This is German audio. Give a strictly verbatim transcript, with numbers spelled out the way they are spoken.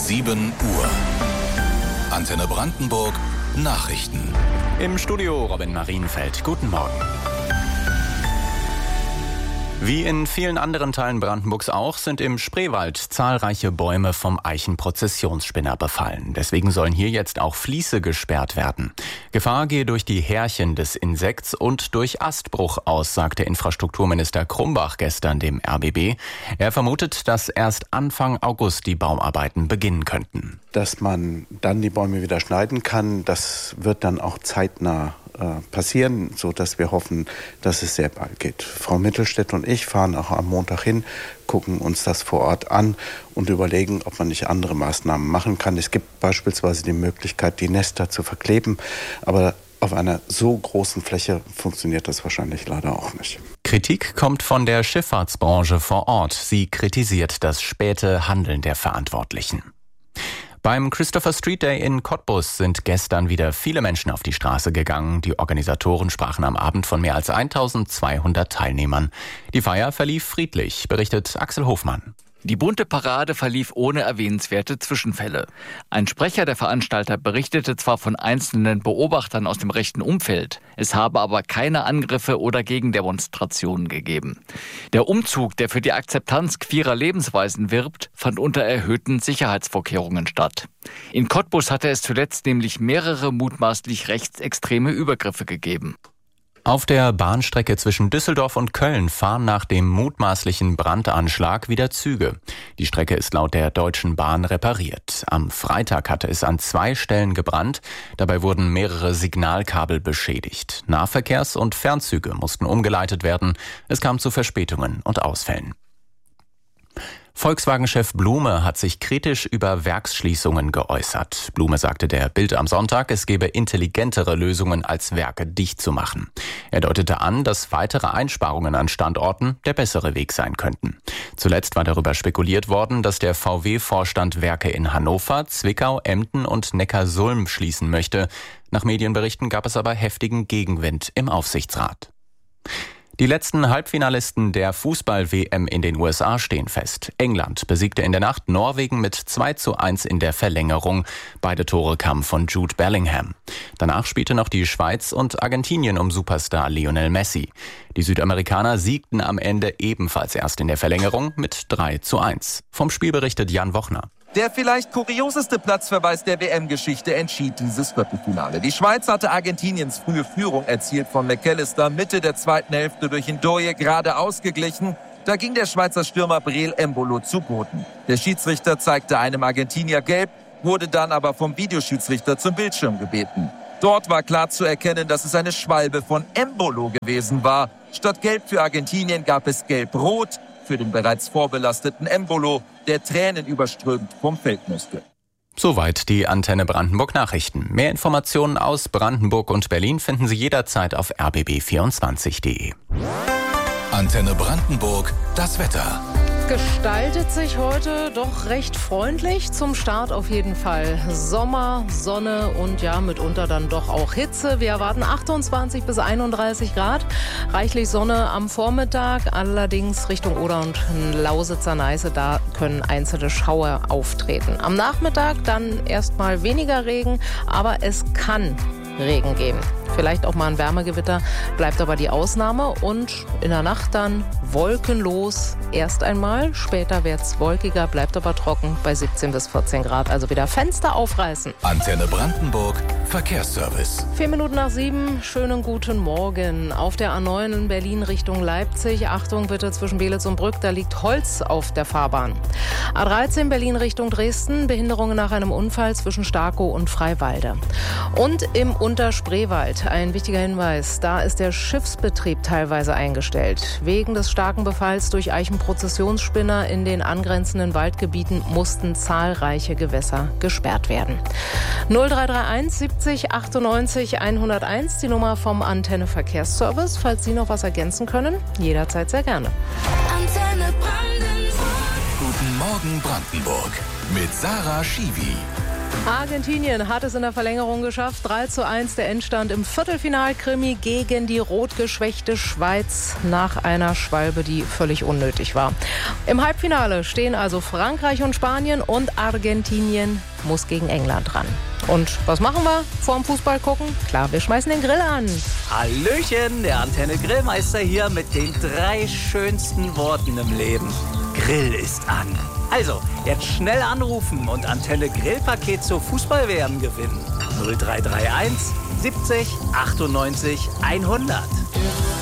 sieben Uhr. Antenne Brandenburg Nachrichten. Im Studio Robin Marienfeld. Guten Morgen. Wie in vielen anderen Teilen Brandenburgs auch, sind im Spreewald zahlreiche Bäume vom Eichenprozessionsspinner befallen. Deswegen sollen hier jetzt auch Fließe gesperrt werden. Gefahr gehe durch die Härchen des Insekts und durch Astbruch aus, sagte Infrastrukturminister Krumbach gestern dem R B B. Er vermutet, dass erst Anfang August die Baumarbeiten beginnen könnten. Dass man dann die Bäume wieder schneiden kann, das wird dann auch zeitnah passieren, so dass wir hoffen, dass es sehr bald geht. Frau Mittelstädt und ich fahren auch am Montag hin, gucken uns das vor Ort an und überlegen, ob man nicht andere Maßnahmen machen kann. Es gibt beispielsweise die Möglichkeit, die Nester zu verkleben, aber auf einer so großen Fläche funktioniert das wahrscheinlich leider auch nicht. Kritik kommt von der Schifffahrtsbranche vor Ort. Sie kritisiert das späte Handeln der Verantwortlichen. Beim Christopher Street Day in Cottbus sind gestern wieder viele Menschen auf die Straße gegangen. Die Organisatoren sprachen am Abend von mehr als eintausendzweihundert Teilnehmern. Die Feier verlief friedlich, berichtet Axel Hofmann. Die bunte Parade verlief ohne erwähnenswerte Zwischenfälle. Ein Sprecher der Veranstalter berichtete zwar von einzelnen Beobachtern aus dem rechten Umfeld, es habe aber keine Angriffe oder Gegendemonstrationen gegeben. Der Umzug, der für die Akzeptanz queerer Lebensweisen wirbt, fand unter erhöhten Sicherheitsvorkehrungen statt. In Cottbus hatte es zuletzt nämlich mehrere mutmaßlich rechtsextreme Übergriffe gegeben. Auf der Bahnstrecke zwischen Düsseldorf und Köln fahren nach dem mutmaßlichen Brandanschlag wieder Züge. Die Strecke ist laut der Deutschen Bahn repariert. Am Freitag hatte es an zwei Stellen gebrannt. Dabei wurden mehrere Signalkabel beschädigt. Nahverkehrs- und Fernzüge mussten umgeleitet werden. Es kam zu Verspätungen und Ausfällen. Volkswagen-Chef Blume hat sich kritisch über Werksschließungen geäußert. Blume sagte der Bild am Sonntag, es gebe intelligentere Lösungen, als Werke dicht zu machen. Er deutete an, dass weitere Einsparungen an Standorten der bessere Weg sein könnten. Zuletzt war darüber spekuliert worden, dass der V W-Vorstand Werke in Hannover, Zwickau, Emden und Neckarsulm schließen möchte. Nach Medienberichten gab es aber heftigen Gegenwind im Aufsichtsrat. Die letzten Halbfinalisten der Fußball-W M in den U S A stehen fest. England besiegte in der Nacht Norwegen mit zwei zu eins in der Verlängerung. Beide Tore kamen von Jude Bellingham. Danach spielte noch die Schweiz und Argentinien um Superstar Lionel Messi. Die Südamerikaner siegten am Ende ebenfalls erst in der Verlängerung mit drei zu eins. Vom Spiel berichtet Jan Wochner. Der vielleicht kurioseste Platzverweis der W M-Geschichte entschied dieses Viertelfinale. Die Schweiz hatte Argentiniens frühe Führung erzielt von McAllister, Mitte der zweiten Hälfte durch Ndoye gerade ausgeglichen. Da ging der Schweizer Stürmer Breel Embolo zu Boden. Der Schiedsrichter zeigte einem Argentinier gelb, wurde dann aber vom Videoschiedsrichter zum Bildschirm gebeten. Dort war klar zu erkennen, dass es eine Schwalbe von Embolo gewesen war. Statt gelb für Argentinien gab es gelb-rot für den bereits vorbelasteten Embolo, der tränenüberströmt vom Feld musste. Soweit die Antenne Brandenburg Nachrichten. Mehr Informationen aus Brandenburg und Berlin finden Sie jederzeit auf r b b vierundzwanzig punkt d e. Antenne Brandenburg, das Wetter. Gestaltet sich heute doch recht freundlich. Zum Start auf jeden Fall Sommer, Sonne und ja, mitunter dann doch auch Hitze. Wir erwarten achtundzwanzig bis einunddreißig Grad. Reichlich Sonne am Vormittag, allerdings Richtung Oder und Lausitzer Neiße, da können einzelne Schauer auftreten. Am Nachmittag dann erstmal weniger Regen, aber es kann Regen geben. Vielleicht auch mal ein Wärmegewitter, bleibt aber die Ausnahme. Und in der Nacht dann wolkenlos erst einmal. Später wird es wolkiger, bleibt aber trocken bei siebzehn bis vierzehn Grad. Also wieder Fenster aufreißen. Antenne Brandenburg, Verkehrsservice. Vier Minuten nach sieben, schönen guten Morgen. Auf der A neun in Berlin Richtung Leipzig. Achtung bitte zwischen Belitz und Brück, da liegt Holz auf der Fahrbahn. A dreizehn Berlin Richtung Dresden. Behinderungen nach einem Unfall zwischen Starkow und Freiwalde. Und im Unterspreewald ein wichtiger Hinweis, da ist der Schiffsbetrieb teilweise eingestellt. Wegen des starken Befalls durch Eichenprozessionsspinner in den angrenzenden Waldgebieten mussten zahlreiche Gewässer gesperrt werden. null drei drei eins siebzig achtundneunzig hunderteins, die Nummer vom Antenne Verkehrsservice. Falls Sie noch was ergänzen können, jederzeit sehr gerne. Antenne Brandenburg. Guten Morgen Brandenburg mit Sarah Schiwi. Argentinien hat es in der Verlängerung geschafft. drei zu eins der Endstand im Viertelfinalkrimi gegen die rotgeschwächte Schweiz nach einer Schwalbe, die völlig unnötig war. Im Halbfinale stehen also Frankreich und Spanien und Argentinien muss gegen England ran. Und was machen wir vorm Fußball gucken? Klar, wir schmeißen den Grill an. Hallöchen, der Antenne Grillmeister hier mit den drei schönsten Worten im Leben. Grill ist an. Also, jetzt schnell anrufen und Antenne Grillpaket zur Fußball-W M gewinnen. null drei drei eins siebzig achtundneunzig hundert.